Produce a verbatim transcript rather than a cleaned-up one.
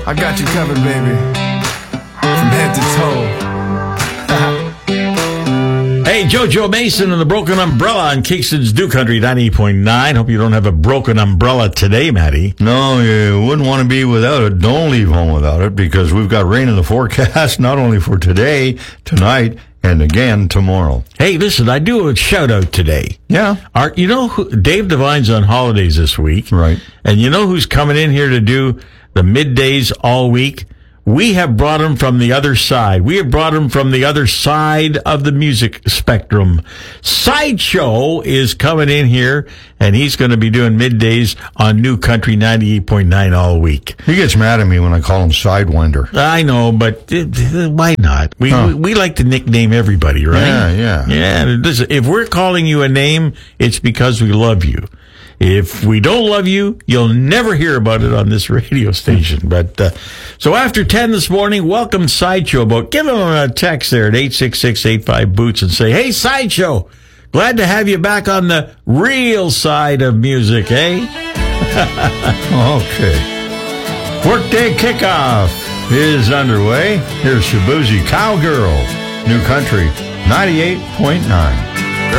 I got you covered, baby. From head to toe. Hey, JoJo Mason and the Broken Umbrella on Kingston's Dew Country ninety-eight point nine. Hope you don't have a broken umbrella today, Matty. No, you wouldn't want to be without it. Don't leave home without it, because we've got rain in the forecast, not only for today, tonight, and again tomorrow. Hey, listen, I do a shout-out today. Yeah. Our, you know, who, Dave Devine's on holidays this week. Right. And you know who's coming in here to do the middays all week? We have brought him from the other side. We have brought him from the other side of the music spectrum. Sideshow is coming in here, and he's going to be doing middays on New Country ninety-eight point nine all week. He gets mad at me when I call him Sidewinder. I know, but uh, why not? We, huh. we we like to nickname everybody, right? Yeah, yeah. Yeah, listen, if we're calling you a name, it's because we love you. If we don't love you, you'll never hear about it on this radio station. But uh, so after ten this morning, welcome Sideshow Boat. Give them a text there at eight six six, eight five, boots and say, hey, Sideshow, glad to have you back on the real side of music, eh? Okay. Workday kickoff is underway. Here's Shabuzi Cowgirl, New Country ninety-eight point nine.